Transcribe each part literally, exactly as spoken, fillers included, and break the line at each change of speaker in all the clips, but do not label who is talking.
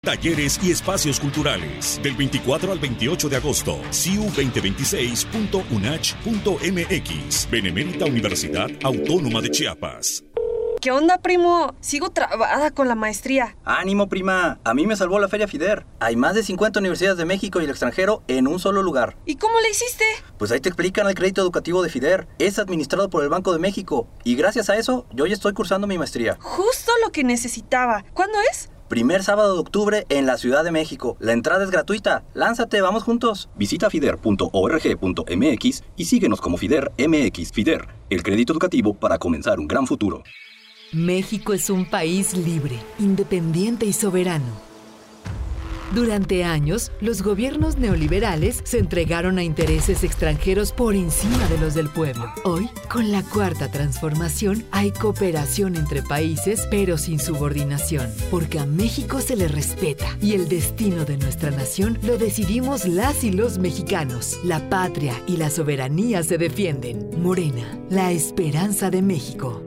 Talleres y espacios culturales. Del veinticuatro al veintiocho de agosto. C I U veinte veintiséis punto U N A C H punto M X. Benemérita Universidad Autónoma de Chiapas.
¿Qué onda, primo? Sigo trabada con la maestría.
¡Ánimo, prima! A mí me salvó la Feria FIDER. Hay más de cincuenta universidades de México y el extranjero en un solo lugar.
¿Y cómo le hiciste?
Pues ahí te explican el crédito educativo de FIDER. Es administrado por el Banco de México. Y gracias a eso, yo ya estoy cursando mi maestría.
Justo lo que necesitaba. ¿Cuándo es?
Primer sábado de octubre en la Ciudad de México. La entrada es gratuita. Lánzate, vamos juntos. Visita fider punto org punto m x y síguenos como FIDER M X. FIDER, el crédito educativo para comenzar un gran futuro.
México es un país libre, independiente y soberano. Durante años, los gobiernos neoliberales se entregaron a intereses extranjeros por encima de los del pueblo. Hoy, con la Cuarta Transformación, hay cooperación entre países, pero sin subordinación, porque a México se le respeta y el destino de nuestra nación lo decidimos las y los mexicanos. La patria y la soberanía se defienden. Morena, la esperanza de México.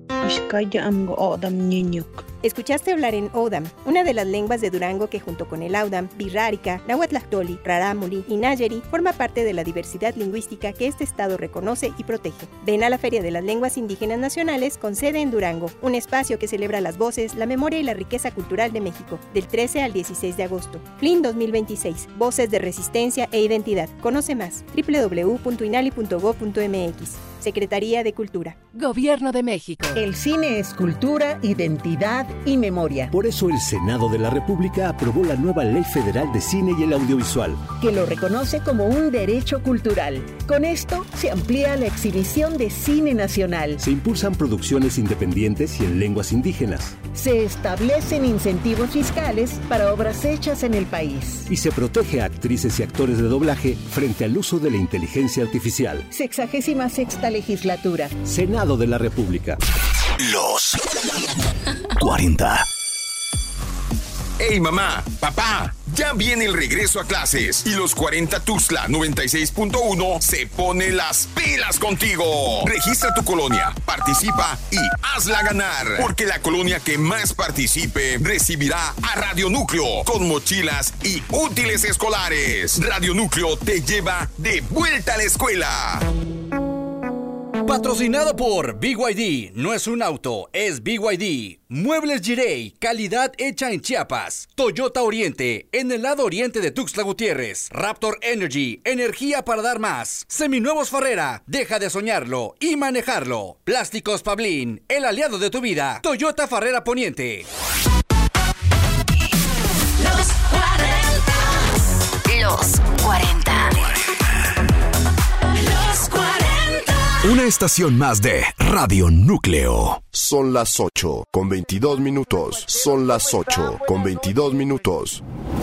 Escuchaste hablar en Odam, una de las lenguas de Durango que junto con el Audam, Birrárica, Nahuatlactoli, Rarámuri y Nayeri forma parte de la diversidad lingüística que este estado reconoce y protege. Ven a la Feria de las Lenguas Indígenas Nacionales con sede en Durango, un espacio que celebra las voces, la memoria y la riqueza cultural de México, del trece al dieciséis de agosto. F L I N dos mil veintiséis, Voces de Resistencia e Identidad. Conoce más, doble u doble u doble u punto inali punto gob punto m x. Secretaría de Cultura.
Gobierno de México.
El cine es cultura, identidad y memoria.
Por eso el Senado de la República aprobó la nueva Ley Federal de Cine y el Audiovisual,
que lo reconoce como un derecho cultural. Con esto se amplía la exhibición de cine nacional.
Se impulsan producciones independientes y en lenguas indígenas.
Se establecen incentivos fiscales para obras hechas en el país.
Y se protege a actrices y actores de doblaje frente al uso de la inteligencia artificial.
Sexagésima sexta legislatura.
Senado de la República.
Los cuarenta.
¡Hey, mamá! ¡Papá! Ya viene el regreso a clases y los cuarenta Tuxtla noventa y seis punto uno se pone las pilas contigo. Registra tu colonia, participa y hazla ganar, porque la colonia que más participe recibirá a Radio Núcleo con mochilas y útiles escolares. Radio Núcleo te lleva de vuelta a la escuela.
Patrocinado por B Y D. No es un auto, es B Y D. Muebles Girey, calidad hecha en Chiapas. Toyota Oriente, en el lado oriente de Tuxtla Gutiérrez. Raptor Energy, energía para dar más. Seminuevos Farrera, deja de soñarlo y manejarlo. Plásticos Pablín, el aliado de tu vida. Toyota Farrera Poniente.
Los cuarenta. Los cuarenta. Los cuarenta.
Una estación más de Radio Núcleo.
Son las ocho con veintidós minutos. Son las ocho con veintidós minutos.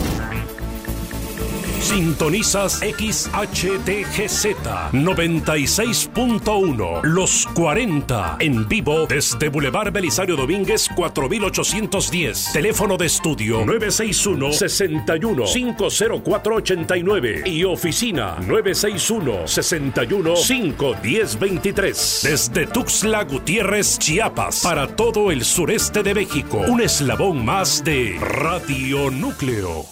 Sintonizas X H T G Z noventa y seis punto uno. Los cuarenta. En vivo desde Boulevard Belisario Domínguez cuatro mil ochocientos diez. Teléfono de estudio nueve seis uno, seis uno, cinco cero cuatro, ocho nueve. Y oficina nueve seis uno, seis uno, cinco uno cero, dos tres. Desde Tuxtla Gutiérrez, Chiapas. Para todo el sureste de México. Un eslabón más de Radio Núcleo.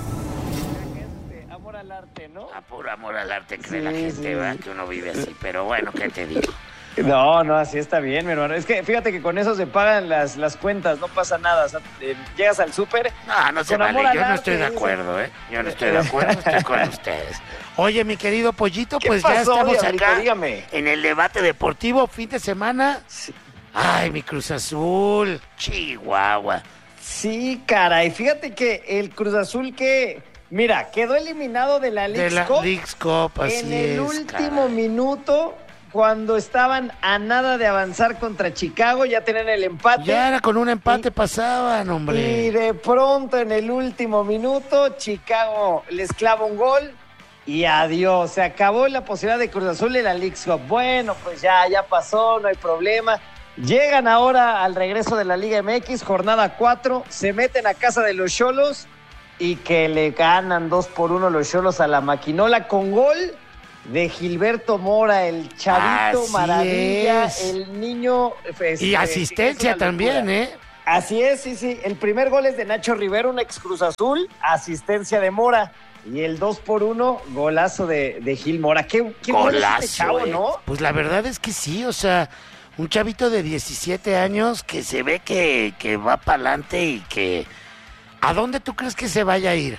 A puro amor al arte cree sí, la gente, sí. ¿verdad? Que uno vive así, pero bueno, ¿qué te digo?
No, no, así está bien, mi hermano. Es que fíjate que con eso se pagan las, las cuentas, no pasa nada. O sea, eh, llegas al súper.
No, no se vale, yo no estoy de acuerdo, ¿eh? Yo no estoy de acuerdo, estoy con ustedes. Oye, mi querido Pollito, pues ya estamos acá dígame. En el debate deportivo, fin de semana. Sí. Ay, mi Cruz Azul, Chihuahua.
Sí, caray, fíjate que el Cruz Azul que... Mira, quedó eliminado de la Leagues Cup,
Leagues Cup así
en el
es,
último
caray.
minuto, cuando estaban a nada de avanzar contra Chicago, ya tenían el empate.
Ya era con un empate y, pasaban, hombre.
Y de pronto, en el último minuto, Chicago les clava un gol y adiós. Se acabó la posibilidad de Cruz Azul en la Leagues Cup. Bueno, pues ya, ya pasó, no hay problema. Llegan ahora al regreso de la Liga M X, jornada cuatro, se meten a casa de los Xolos y que le ganan dos por uno los Xolos a la Maquinola con gol de Gilberto Mora, el chavito
Así
maravilla,
es.
el niño...
Este, y asistencia también, ¿eh?
Así es, sí, sí. El primer gol es de Nacho Rivero, un ex Cruz Azul, asistencia de Mora. Y el dos por uno, golazo de, de Gil Mora. Qué, qué
golazo,
este chavo,
eh.
¿no?
Pues la verdad es que sí, o sea, un chavito de diecisiete años que se ve que, que va para adelante y que... ¿A dónde tú crees que se vaya a ir?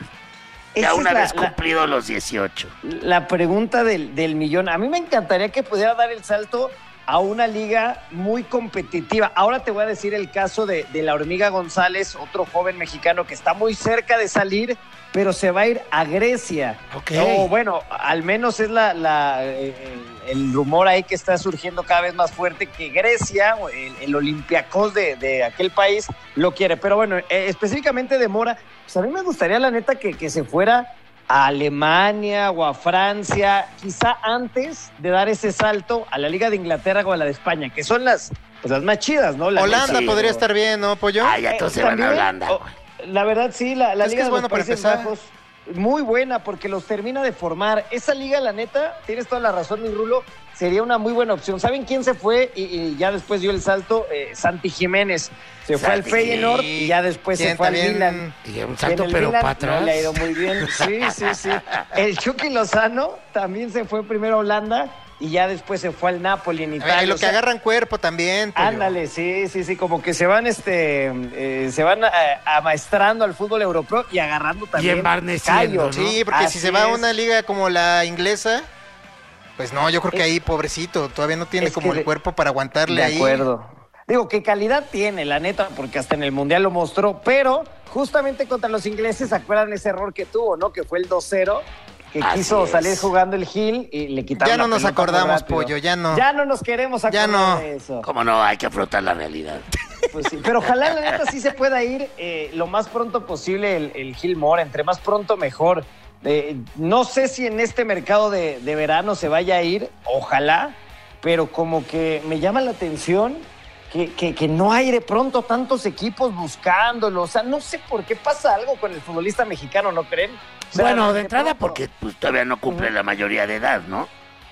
Ya una vez cumplido los dieciocho.
La pregunta del, del millón. A mí me encantaría que pudiera dar el salto a una liga muy competitiva. Ahora te voy a decir el caso de, de la Hormiga González, otro joven mexicano que está muy cerca de salir, pero se va a ir a Grecia.
Ok.
No, bueno, al menos es la, la el, el rumor ahí que está surgiendo cada vez más fuerte, que Grecia, el, el Olympiacos de, de aquel país, lo quiere. Pero bueno, eh, específicamente de Mora, pues a mí me gustaría, la neta, que, que se fuera a Alemania o a Francia, quizá antes de dar ese salto a la Liga de Inglaterra o a la de España, que son las, pues las más chidas, ¿no? La
Holanda
sí,
podría
pero...
estar bien, ¿no, Pollo?
Ah, ya todos se van a Holanda.
Oh, la verdad, sí, la, la
es
Liga
que es
de
bueno
los
para
Países
empezar.
Bajos, muy buena, porque los termina de formar. Esa liga, la neta, tienes toda la razón, mi Rulo, sería una muy buena opción. ¿Saben quién se fue y, y ya después dio el salto? Eh, Santi Jiménez. Se fue al Feyenoord y ya después se fue al Milan.
Y un salto pero
Milan
para atrás.
No le ha ido muy bien. Sí, sí, sí. El Chucky Lozano también se fue primero a Holanda y ya después se fue al Napoli en Italia.
Ay, lo
o
que
sea,
agarran cuerpo también, Pollo.
Ándale, sí, sí, sí, como que se van este eh, se van eh, amaestrando al fútbol europeo y agarrando también
y embarneciendo,
callo,
Sí, porque
Así
si se va a
es.
una liga como la inglesa, pues no, yo creo que ahí, pobrecito, todavía no tiene
es
como
que
el cuerpo para aguantarle
De
ahí.
acuerdo. Digo, qué calidad tiene, la neta, porque hasta en el Mundial lo mostró, pero justamente contra los ingleses, ¿se acuerdan ese error que tuvo, no? Que fue el dos cero, que
Así
quiso
es.
salir jugando el Gil y le quitaron
Ya no
la
nos
pelota muy
acordamos,
rápido.
Pollo, ya no.
Ya no nos queremos acordar
Ya no.
de eso.
¿Cómo no? Hay que afrontar la realidad.
Pues sí, pero ojalá la neta sí se pueda ir eh, lo más pronto posible el, el Gil Mora, entre más pronto mejor. Eh, no sé si en este mercado de, de verano se vaya a ir, ojalá, pero como que me llama la atención que, que, que no hay de pronto tantos equipos buscándolo. O sea, no sé por qué pasa algo con el futbolista mexicano, ¿no creen? O sea,
Bueno, de
de
entrada
pronto-
porque pues, todavía no cumple la mayoría de edad, ¿no?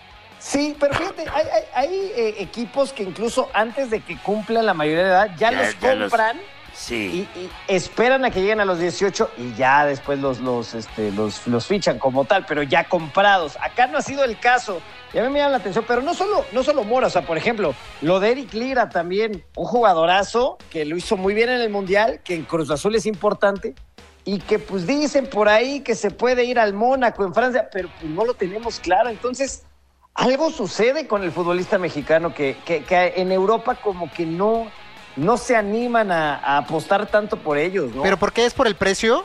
Sí, pero fíjate, hay, hay, hay, eh, equipos que incluso antes de que cumplan la mayoría de edad ya,
Ya-
los
ya los-
compran
Sí.
y, y esperan a que lleguen a los dieciocho y ya después los, los, este, los, los fichan como tal, pero ya comprados. Acá no ha sido el caso. Y a mí me llama la atención, pero no solo, no solo Mora, o sea, por ejemplo, lo de Eric Lira también, un jugadorazo que lo hizo muy bien en el Mundial, que en Cruz Azul es importante, y que pues dicen por ahí que se puede ir al Mónaco en Francia, pero pues no lo tenemos claro. Entonces, algo sucede con el futbolista mexicano que, que, que en Europa como que no, no se animan a, a apostar tanto por ellos, ¿no?
¿Pero por qué es por el precio?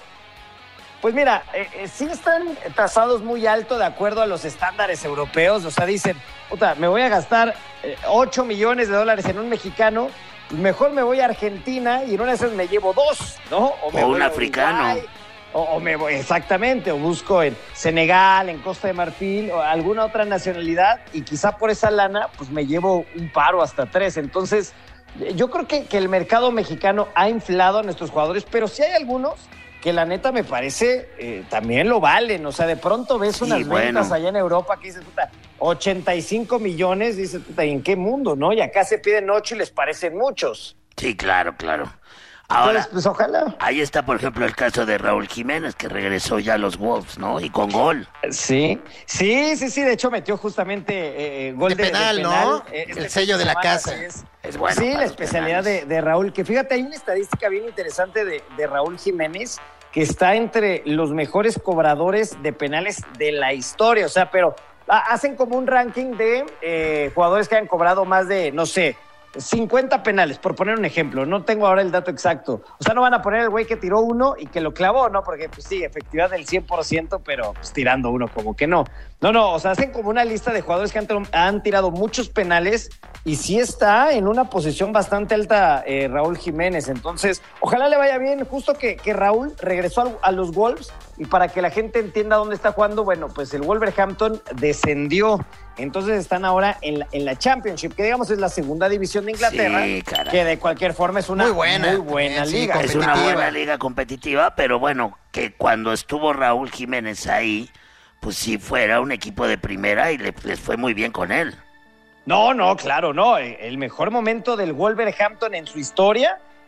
Pues mira, eh, eh, sí están tasados muy alto de acuerdo a los estándares europeos. O sea, dicen, puta, me voy a gastar eh, ocho millones de dólares en un mexicano, pues mejor me voy a Argentina y en una de esas me llevo dos, ¿no? me
O
voy
un
a
africano.
Uruguay, O, o me voy, exactamente, o busco en Senegal, en Costa de Marfil, o alguna otra nacionalidad, y quizá por esa lana, pues me llevo un paro hasta tres. Entonces, yo creo que, que el mercado mexicano ha inflado a nuestros jugadores, pero sí hay algunos que la neta me parece eh, también lo valen. O sea, de pronto ves
Sí,
unas
bueno.
ventas allá en Europa que dices, puta, ochenta y cinco millones, dices, puta, ¿y en qué mundo, no? Y acá se piden ocho y les parecen muchos.
Sí, claro, claro. Ahora,
Entonces, pues ojalá.
ahí está, por ejemplo, el caso de Raúl Jiménez, que regresó ya a los Wolves, ¿no? Y con gol.
Sí, sí, sí, sí, de hecho metió justamente eh, gol
De
de, de
penal,
penal,
¿no?
eh, este
El sello de la
semana,
casa.
así es.
Es bueno
Sí,
para
la
los
especialidad
penales.
de, de Raúl, que fíjate, hay una estadística bien interesante de, de Raúl Jiménez, que está entre los mejores cobradores de penales de la historia, o sea, pero ah, hacen como un ranking de eh, jugadores que han cobrado más de, no sé, cincuenta penales, por poner un ejemplo. No tengo ahora el dato exacto. O sea, no van a poner el güey que tiró uno y que lo clavó, ¿no? Porque, pues sí, efectividad del cien por ciento, pero pues, tirando uno como que no. No, no, o sea, hacen como una lista de jugadores que han, han tirado muchos penales y sí está en una posición bastante alta eh, Raúl Jiménez. Entonces, ojalá le vaya bien. Justo que, que Raúl regresó a, a los Wolves y para que la gente entienda dónde está jugando, bueno, pues el Wolverhampton descendió. Entonces están ahora en la, en la Championship, que digamos es la segunda división de Inglaterra,
Sí, caray.
que de cualquier forma es una
Muy buena,
muy buena
sí,
liga.
Es una buena liga competitiva, pero bueno, que cuando estuvo Raúl Jiménez ahí, pues sí fuera un equipo de primera y le- les fue muy bien con él.
No, no, claro, no. El mejor momento del Wolverhampton en su historia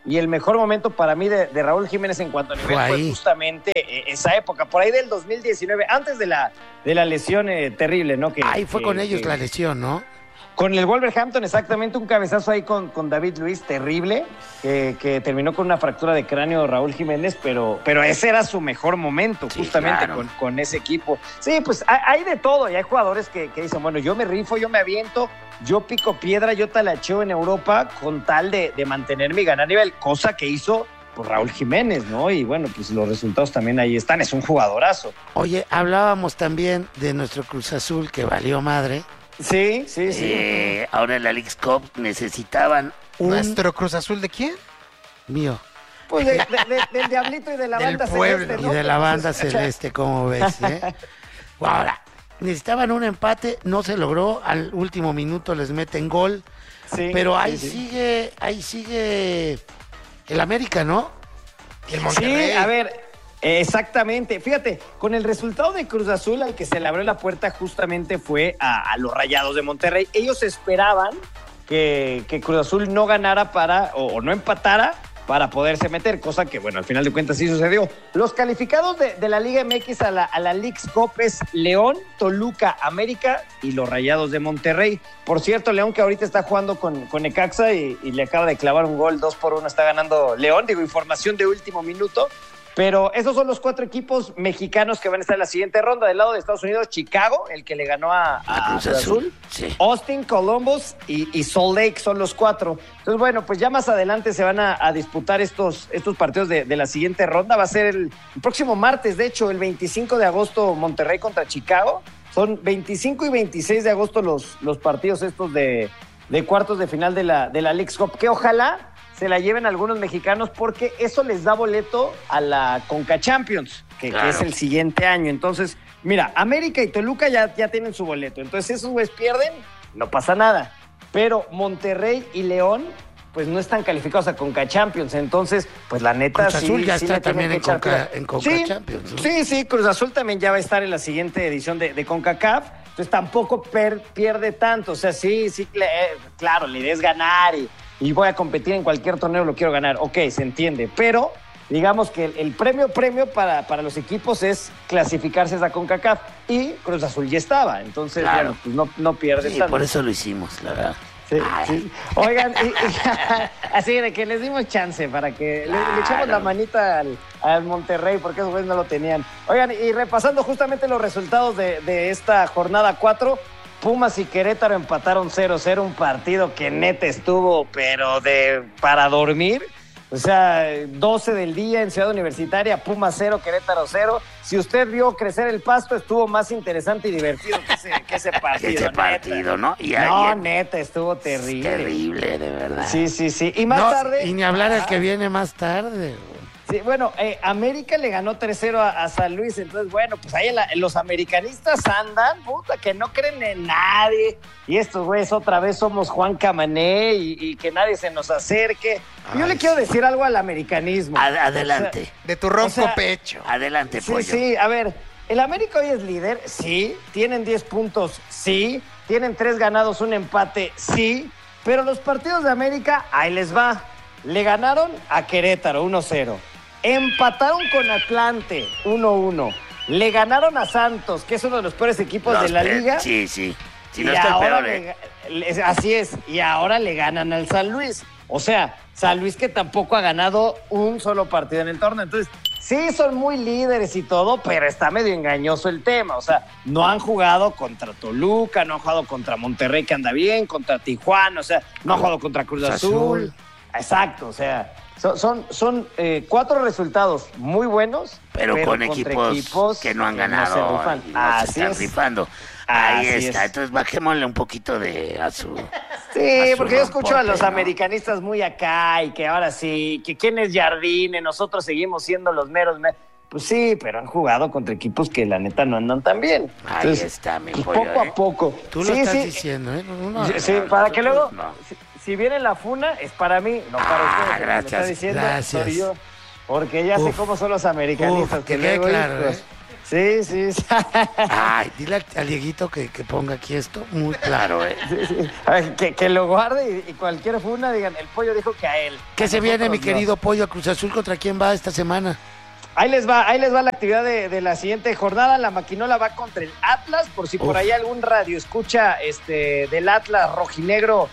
y el mejor momento para mí de, de Raúl Jiménez en cuanto a nivel fue, fue justamente eh, esa época, por ahí del dos mil diecinueve, antes de la, de la lesión eh, terrible, ¿no? Que,
ahí fue
que,
con ellos
que,
la lesión, ¿no?
Con el Wolverhampton, exactamente, un cabezazo ahí con, con David Luiz, terrible, que, que terminó con una fractura de cráneo Raúl Jiménez, pero, pero ese era su mejor momento, sí, justamente claro. con, con ese equipo. Sí, pues hay, hay de todo, y hay jugadores que, que dicen, bueno, yo me rifo, yo me aviento, yo pico piedra, yo talacheo en Europa con tal de, de mantenerme y ganar nivel, cosa que hizo pues, Raúl Jiménez, ¿no? Y bueno, pues los resultados también ahí están, es un jugadorazo.
Oye, hablábamos también de nuestro Cruz Azul, que valió madre.
Sí, sí, sí.
Eh, ahora en la Leagues Cup necesitaban un...
¿Nuestro Cruz Azul de quién?
Mío.
Pues de, de, de, del Diablito y de la
del
banda
pueblo.
celeste, ¿no?
Y de la banda celeste, ¿cómo ves? Eh? Ahora, necesitaban un empate, no se logró, al último minuto les meten gol, sí, pero ahí sí, sí. sigue, ahí sigue el América, ¿no?
Y el Monterrey.
Sí, a ver... Exactamente, fíjate, con el resultado de Cruz Azul al que se le abrió la puerta justamente fue a, a los Rayados de Monterrey. Ellos esperaban que, que Cruz Azul no ganara para, o, o no empatara para poderse meter, cosa que, bueno, al final de cuentas sí sucedió. Los calificados de, de la Liga M X a la, a la Leagues Cup es León, Toluca, América y los Rayados de Monterrey. Por cierto, León que ahorita está jugando con, con Necaxa y, y le acaba de clavar un gol, dos por uno está ganando León. Digo, información de último minuto. Pero esos son los cuatro equipos mexicanos que van a estar en la siguiente ronda. Del lado de Estados Unidos, Chicago, el que le ganó a, a Cruz Azul. Sí. Austin, Columbus y, y Salt Lake son los cuatro. Entonces, bueno, pues ya más adelante se van a, a disputar estos, estos partidos de, de la siguiente ronda. Va a ser el, el próximo martes, de hecho, el veinticinco de agosto, Monterrey contra Chicago. Son veinticinco y veintiséis de agosto los, los partidos estos de, de cuartos de final de la, de la Leagues Cup, que ojalá se la lleven algunos mexicanos porque eso les da boleto a la Conca Champions, que, claro. que es el siguiente año. Entonces, mira, América y Toluca ya, ya tienen su boleto. Entonces, esos güeyes pierden, no pasa nada. Pero Monterrey y León, pues no están calificados a Conca Champions. Entonces, pues la neta,
Cruz
sí.
Azul ya
sí
está también en Conca, en Conca
sí,
Champions, ¿no?
Sí, sí, Cruz Azul también ya va a estar en la siguiente edición de, de CONCACAF. Entonces, tampoco per, pierde tanto. O sea, sí, sí, eh, claro, la idea es ganar y... y voy a competir en cualquier torneo, lo quiero ganar. Ok, se entiende, pero digamos que el, el premio premio para, para los equipos es clasificarse a esa CONCACAF y Cruz Azul ya estaba, entonces
claro.
bueno, pues no, no pierde
sí,
tanto.
Por eso lo hicimos, la verdad.
Sí, sí. Oigan, y, y, así de que les dimos chance para que claro. le, le echemos la manita al, al Monterrey, porque esos güeyes no lo tenían. Oigan, y repasando justamente los resultados de, de esta jornada cuatro, Pumas y Querétaro empataron cero cero, un partido que neta estuvo, pero de para dormir. O sea, doce del día en Ciudad Universitaria, Pumas cero, Querétaro cero. Si usted vio crecer el pasto, estuvo más interesante y divertido que ese, que ese partido.
Ese partido, ¿no?
Y no, y... neta, estuvo terrible.
Terrible, de verdad.
Sí, sí, sí. Y más
no,
tarde...
Y ni hablar el que viene más tarde.
Sí, bueno, eh, América le ganó tres cero a, a San Luis, entonces, bueno, pues ahí la, los americanistas andan, puta, que no creen en nadie. Y estos güeyes otra vez somos Juan Camané y, y que nadie se nos acerque. Ay, Yo le quiero decir algo al americanismo.
Ad- adelante.
O sea, de tu ronco o sea, pecho.
Adelante,
sí,
pollo.
Sí, sí, a ver, el América hoy es líder, sí. Tienen diez puntos, sí. Tienen tres ganados, un empate, sí. Pero los partidos de América, ahí les va. Le ganaron a Querétaro uno cero. Empataron con Atlante uno uno. Le ganaron a Santos, que es uno de los peores equipos
los
de la
pe-
liga.
Sí, sí. Si
y
no está
ahora
peor, eh.
le, le, así es. Y ahora le ganan al San Luis. O sea, San Luis que tampoco ha ganado un solo partido en el torneo. Entonces, sí son muy líderes y todo, pero está medio engañoso el tema. O sea, no han jugado contra Toluca, no han jugado contra Monterrey, que anda bien, contra Tijuana, o sea, no han jugado contra Cruz Azul. Azul. Exacto, o sea... Son, son, son eh, cuatro resultados muy buenos,
pero, pero con equipos, equipos que no han ganado, no se, rifan. No Así se están es. rifando. Ahí Así está, es. Entonces bajémosle un poquito de a su...
Sí, a porque yo escucho a los ¿no? americanistas muy acá y que ahora sí, que quién es Jardine, nosotros seguimos siendo los meros... Mer- Pues sí, pero han jugado contra equipos que la neta no andan tan bien.
Ahí Entonces, está, mi
pues
pollo,
poco
¿eh?
a poco.
Tú
sí,
lo estás
sí.
diciendo, ¿eh? No, no,
sí,
no,
para
no,
que luego...
No.
Si, si viene la funa, es para mí, no para
ah,
ustedes.
Gracias,
está diciendo,
gracias.
soy yo. Porque ya
uf,
sé cómo son los americanistas.
Uf,
que
que quede
luego,
claro,
hijos,
¿eh?
Sí, sí, sí.
Ay, dile al, al Dieguito que, que ponga aquí esto muy claro, ¿eh?
Sí, sí. Ver, que, que lo guarde y, y cualquier funa digan, el Pollo dijo que a él.
¿Qué se viene, mi querido no. Pollo? Cruz Azul, ¿contra quién va esta semana?
Ahí les va, ahí les va la actividad de, de la siguiente jornada. La Maquinola va contra el Atlas, por si Uf. por ahí algún radio escucha este, del Atlas rojinegro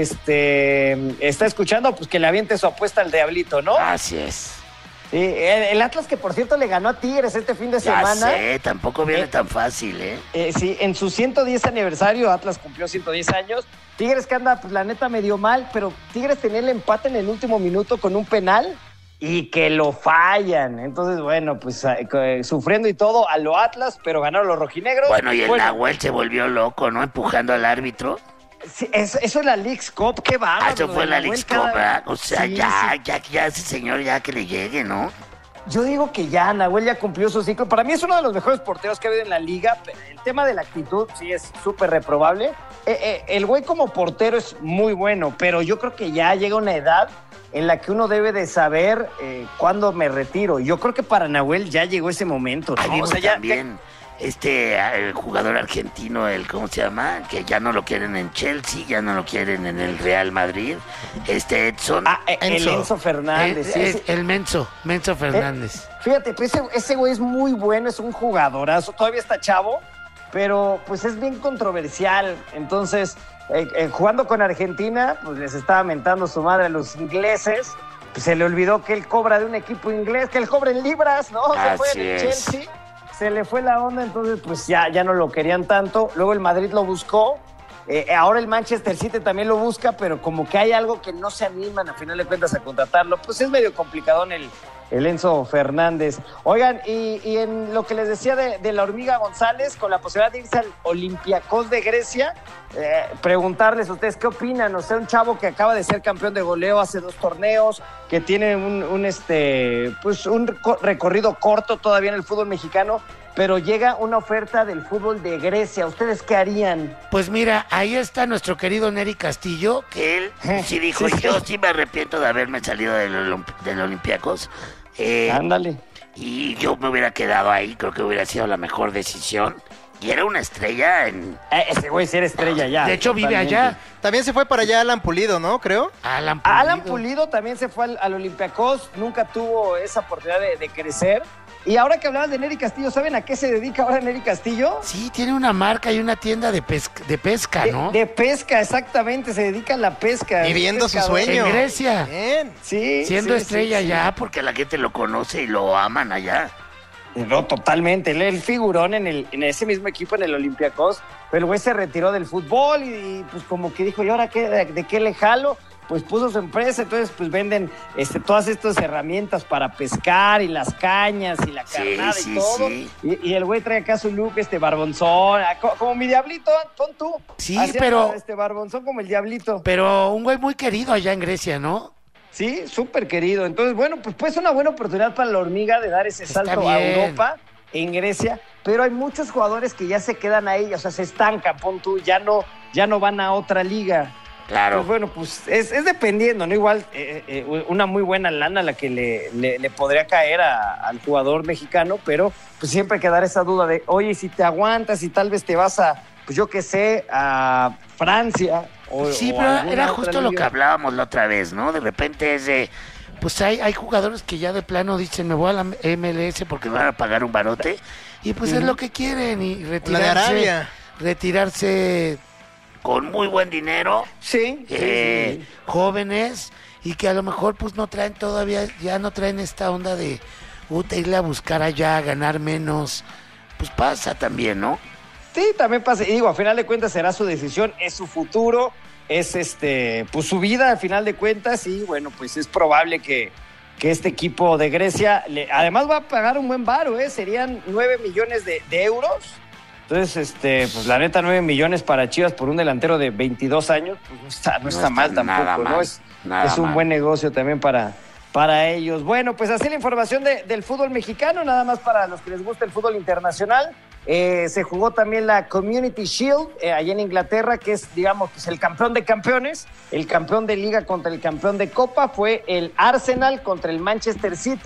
este, está escuchando, pues que le aviente su apuesta al Diablito, ¿no?
Así es.
Sí, el, el Atlas que por cierto le ganó a Tigres este fin de
ya
semana.
Sé, tampoco viene eh, tan fácil, ¿eh?
¿eh? Sí, en su ciento diez aniversario, Atlas cumplió ciento diez años. Tigres que anda, pues la neta, medio mal, pero Tigres tenía el empate en el último minuto con un penal y que lo fallan. Entonces, bueno, pues eh, sufriendo y todo a lo Atlas, pero ganaron los rojinegros.
Bueno, y el
bueno,
Nahuel se volvió loco, ¿no? Empujando al árbitro.
Sí, eso, eso es la Leagues Cup, qué bárbaro.
Ah, eso fue la Leagues Cup, cada... O sea, sí, ya, sí. ya, ya, ese señor ya que le llegue, ¿no?
Yo digo que ya, Nahuel ya cumplió su ciclo. Para mí es uno de los mejores porteros que ha habido en la liga. El tema de la actitud sí es súper reprobable. Eh, eh, el güey como portero es muy bueno, pero yo creo que ya llega una edad en la que uno debe de saber eh, cuándo me retiro. Yo creo que para Nahuel ya llegó ese momento, ¿no?
Ahí o sea, ya, también... Ya... Este el jugador argentino, el ¿cómo se llama? Que ya no lo quieren en Chelsea, ya no lo quieren en el Real Madrid. Este Edson.
Ah, el Enzo, Enzo Fernández.
El,
sí,
el,
sí.
el Menso, Menso Fernández.
Eh, fíjate, pues ese, ese güey es muy bueno, es un jugadorazo, todavía está chavo, pero pues es bien controversial. Entonces, eh, eh, jugando con Argentina, pues les estaba mentando su madre a los ingleses. Pues se le olvidó que él cobra de un equipo inglés, que él cobra en libras, ¿no?
Así
se fue en el Chelsea. Se le fue la onda, entonces pues ya, ya no lo querían tanto. Luego el Madrid lo buscó. Eh, ahora el Manchester City también lo busca, pero como que hay algo que no se animan a final de cuentas a contratarlo. Pues es medio complicado en el, el Enzo Fernández. Oigan, y, y en lo que les decía de, de la Hormiga González, con la posibilidad de irse al Olympiacos de Grecia, eh, preguntarles a ustedes qué opinan. O sea, un chavo que acaba de ser campeón de goleo hace dos torneos, que tiene un, un, este, pues un recorrido corto todavía en el fútbol mexicano, pero llega una oferta del fútbol de Grecia. ¿Ustedes qué harían?
Pues mira, ahí está nuestro querido Neri Castillo,
que él sí dijo, sí, yo sí. sí me arrepiento de haberme salido del, del Olympiacos.
Eh, Ándale.
Y yo me hubiera quedado ahí, creo que hubiera sido la mejor decisión. Y era una estrella en...
Eh, ese güey sí era estrella ya.
De hecho, totalmente. Vive allá.
También se fue para allá Alan Pulido, ¿no? Creo.
Alan Pulido.
Alan Pulido también se fue al, al Olympiacos. Nunca tuvo esa oportunidad de, de crecer. Y ahora que hablaban de Neri Castillo, ¿saben a qué se dedica ahora Neri Castillo?
Sí, tiene una marca y una tienda de pesca, de pesca, ¿no?
De, de pesca, exactamente. Se dedica a la pesca.
Viviendo su sueño.
En Grecia.
Bien.
Sí.
Siendo
sí,
estrella
sí,
allá,
sí.
porque
Que la gente lo conoce y lo aman allá.
No, totalmente. Él el figurón en, el, en ese mismo equipo en el Olympiacos, pero el güey se retiró del fútbol y, y pues como que dijo, ¿y ahora qué, de, de qué le jalo? Pues puso su empresa, entonces pues venden este, todas estas herramientas para pescar y las cañas y la carnada sí, sí, y todo. Sí. Y, y el güey trae acá su look, este barbonzón, como mi diablito, pon tú.
Sí,
Hacía
pero...
Este barbonzón como el diablito.
Pero un güey muy querido allá en Grecia, ¿no?
Sí, súper querido. Entonces, bueno, pues pues una buena oportunidad para la Hormiga de dar ese salto a Europa, en Grecia, pero hay muchos jugadores que ya se quedan ahí, o sea, se estancan, pon tú, ya no, ya no van a otra liga.
Claro.
Pues bueno, pues es, es dependiendo, ¿no? Igual eh, eh, una muy buena lana la que le, le, le podría caer a, al jugador mexicano, pero pues siempre quedar esa duda de, oye, si te aguantas y tal vez te vas a, pues yo qué sé, a Francia. O,
sí,
o
pero era justo
liga.
Lo que hablábamos la otra vez, ¿no? De repente es de...
Pues hay, hay jugadores que ya de plano dicen, me voy a la M L S porque me van a pagar un barote. Y pues uh-huh. es lo que quieren. Y retirarse,
la de Arabia.
Retirarse...
Con muy buen dinero.
Sí,
eh,
sí, sí.
Jóvenes. Y que a lo mejor pues no traen todavía, ya no traen esta onda de puta, irle a buscar allá, ganar menos. Pues pasa también, ¿no?
Sí, también pasa. Y digo, a final de cuentas será su decisión, es su futuro, es este, pues su vida a final de cuentas. Y bueno, pues es probable que, que este equipo de Grecia, le, además va a pagar un buen varo, ¿eh? Serían nueve millones de, de euros. Entonces, este, pues la neta, nueve millones para Chivas por un delantero de veintidós años, pues no está, no no está, está mal tampoco, mal, ¿no? Es, es un mal. Buen negocio también para, para ellos. Bueno, pues así la información de, del fútbol mexicano, nada más para los que les gusta el fútbol internacional. Eh, se jugó también la Community Shield eh, allá en Inglaterra, que es, digamos, pues el campeón de campeones. El campeón de Liga contra el campeón de Copa fue el Arsenal contra el Manchester City.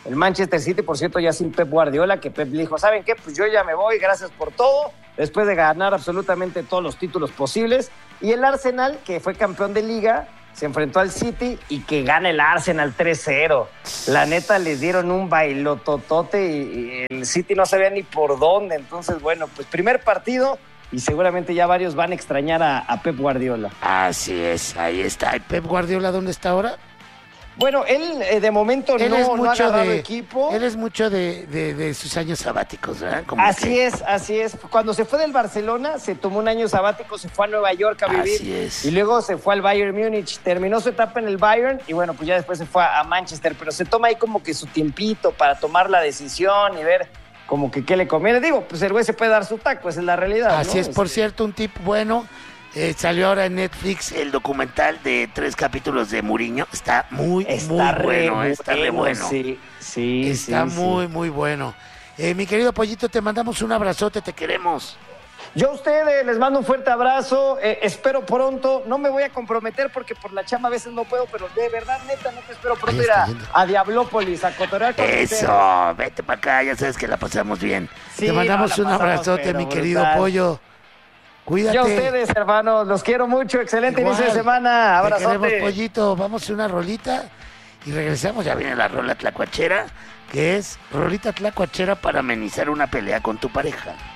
El Manchester City, por cierto, ya sin Pep Guardiola, que Pep le dijo, ¿saben qué? Pues yo ya me voy, gracias por todo, después de ganar absolutamente todos los títulos posibles. Y el Arsenal, que fue campeón de Liga, se enfrentó al City y que gana el Arsenal tres cero. La neta, les dieron un bailototote y, y el City no sabía ni por dónde. Entonces, bueno, pues primer partido y seguramente ya varios van a extrañar a, a Pep Guardiola.
Así es, ahí está. ¿Y Pep Guardiola dónde está ahora?
Bueno, él eh, de momento
él
no,
es
no
mucho
ha agarrado
de,
equipo.
Él es mucho de, de, de sus años sabáticos, ¿verdad? Como
así
que...
es, así es. Cuando se fue del Barcelona, se tomó un año sabático, se fue a Nueva York a vivir.
Así es.
Y luego se fue al Bayern Múnich, terminó su etapa en el Bayern y bueno, pues ya después se fue a Manchester. Pero se toma ahí como que su tiempito para tomar la decisión y ver como que qué le conviene. Digo, pues el güey se puede dar su taco, esa es la realidad.
Así
¿no?
es, por
este...
cierto, un tip bueno. Eh, salió ahora en Netflix el documental de tres capítulos de Mourinho. Está muy,
está
muy
re
bueno,
bueno.
Está re bueno.
Sí, sí,
Está
sí,
muy,
sí.
muy bueno. Eh, mi querido Pollito, te mandamos un abrazote, te queremos.
Yo a ustedes les mando un fuerte abrazo, eh, espero pronto, no me voy a comprometer porque por la chamba a veces no puedo, pero de verdad, neta, no te espero pronto ir a, a Diablópolis, a cotorrear con ustedes.
Eso, vete para acá, ya sabes que la pasamos bien.
Sí,
te mandamos
no,
un
pasamos,
abrazote, mi querido
brutal.
Pollo. Cuídate.
Yo a ustedes, hermanos, los quiero mucho, excelente Igual. inicio de semana, abrazote.
Te queremos, Pollito, vamos a una rolita y regresamos, ya viene la rola tlacuachera, que es rolita tlacuachera para amenizar una pelea con tu pareja.